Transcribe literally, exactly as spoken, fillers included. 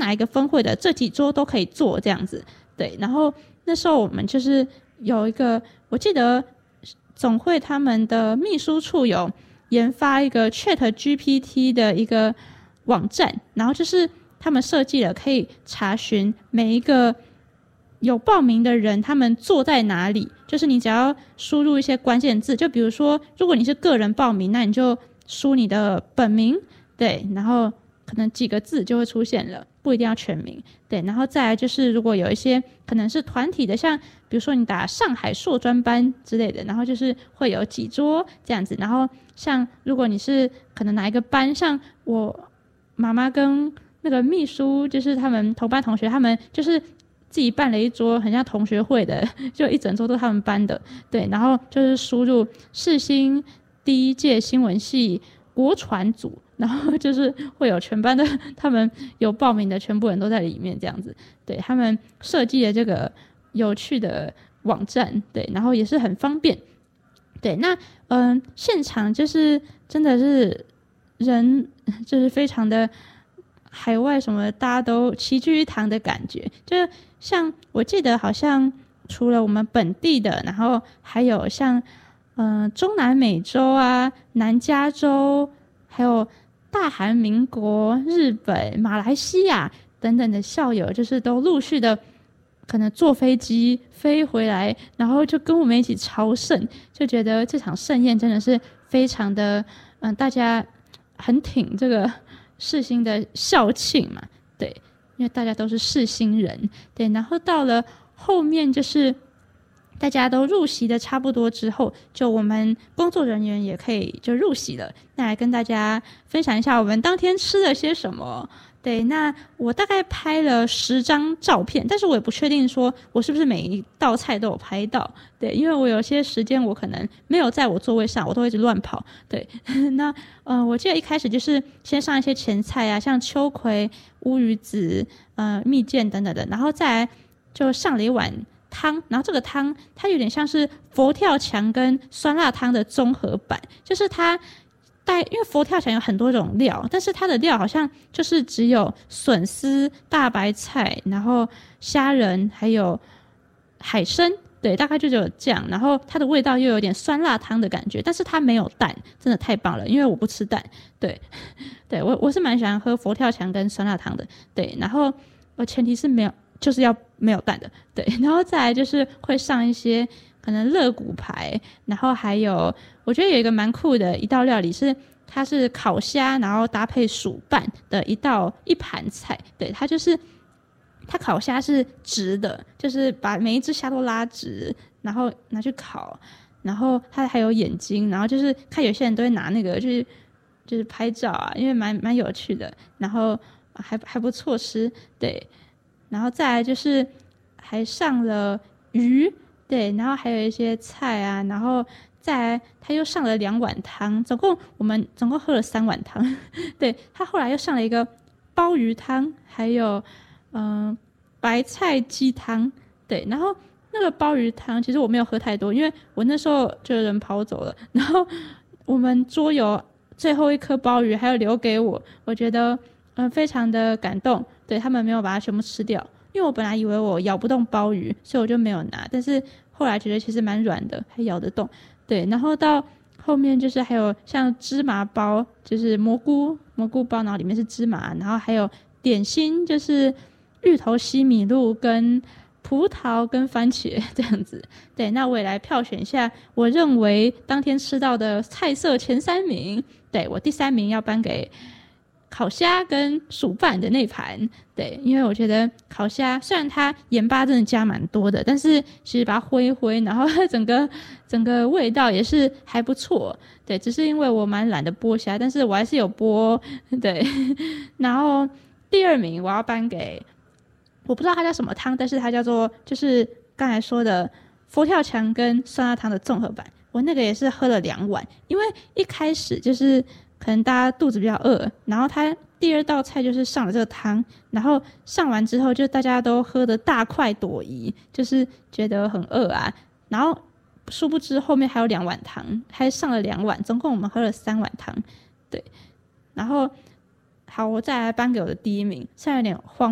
哪一个分会的这几桌都可以坐这样子。对，然后那时候我们就是有一个，我记得总会他们的秘书处有研发一个 Chat G P T 的一个网站，然后就是他们设计了可以查询每一个有报名的人他们坐在哪里，就是你只要输入一些关键字，就比如说如果你是个人报名，那你就输你的本名，对，然后可能几个字就会出现了，不一定要全名，对，然后再来就是如果有一些可能是团体的，像比如说你打上海硕专班之类的，然后就是会有几桌这样子，然后像如果你是可能哪一个班，像我妈妈跟那个秘书就是他们同班同学，他们就是自己办了一桌很像同学会的，就一整桌都他们班的，对，然后就是输入世新第一届新闻系国传组，然后就是会有全班的他们有报名的全部人都在里面这样子，对，他们设计了这个有趣的网站，对，然后也是很方便，对，那嗯，现场就是真的是人就是非常的海外什么大家都齐聚一堂的感觉，就是像我记得好像除了我们本地的，然后还有像嗯、呃、中南美洲啊、南加州，还有大韩民国、日本、马来西亚等等的校友，就是都陆续的可能坐飞机飞回来，然后就跟我们一起朝圣，就觉得这场盛宴真的是非常的嗯、呃，大家很挺这个世新的校庆嘛，对，因为大家都是世新人，对，然后到了后面就是大家都入席的差不多之后，就我们工作人员也可以就入席了，那来跟大家分享一下我们当天吃了些什么。对，那我大概拍了十张照片，但是我也不确定说我是不是每一道菜都有拍到，对，因为我有些时间我可能没有在我座位上，我都会一直乱跑，对，那呃，我记得一开始就是先上一些前菜啊，像秋葵、乌鱼子、呃蜜饯等等的，然后再来就上了一碗汤，然后这个汤它有点像是佛跳墙跟酸辣汤的综合版，就是它带，因为佛跳墙有很多种料，但是它的料好像就是只有笋丝、大白菜，然后虾仁还有海参，对，大概就只有这样，然后它的味道又有点酸辣汤的感觉，但是它没有蛋，真的太棒了，因为我不吃蛋，对，对，我我是蛮喜欢喝佛跳墙跟酸辣汤的，对，然后我前提是没有，就是要没有蛋的，对，然后再来就是会上一些可能肋骨排，然后还有我觉得有一个蛮酷的一道料理是它是烤虾，然后搭配薯拌的一道一盘菜，对，它就是它烤虾是直的，就是把每一只虾都拉直，然后拿去烤，然后它还有眼睛，然后就是看有些人都会拿那个就是就是拍照啊，因为蛮蛮有趣的，然后还还不错吃，对，然后再来就是还上了鱼，对，然后还有一些菜啊，然后再来他又上了两碗汤，总共我们总共喝了三碗汤，对，他后来又上了一个鲍鱼汤，还有嗯、呃、白菜鸡汤，对，然后那个鲍鱼汤其实我没有喝太多，因为我那时候就有人跑走了，然后我们桌游最后一颗鲍鱼还有留给我，我觉得嗯、呃、非常的感动，对，他们没有把它全部吃掉，因为我本来以为我咬不动鲍鱼，所以我就没有拿，但是后来觉得其实蛮软的，还咬得动，对，然后到后面就是还有像芝麻包，就是蘑菇蘑菇包，然后里面是芝麻，然后还有点心，就是芋头西米露跟葡萄跟番茄这样子，对，那我也来票选一下我认为当天吃到的菜色前三名，对，我第三名要颁给烤虾跟薯拌的那盘，对，因为我觉得烤虾虽然它盐巴真的加蛮多的，但是其实把它挥一挥，然后整个整个味道也是还不错，对，只是因为我蛮懒得剥虾，但是我还是有剥，对，然后第二名我要颁给我不知道它叫什么汤，但是它叫做就是刚才说的佛跳墙跟酸辣汤的综合版，我那个也是喝了两碗，因为一开始就是可能大家肚子比较饿，然后它第二道菜就是上了这个汤，然后上完之后就大家都喝得大快朵颐，就是觉得很饿啊，然后殊不知后面还有两碗汤，还上了两碗，总共我们喝了三碗汤，对，然后好，我再来颁给我的第一名，现在有点慌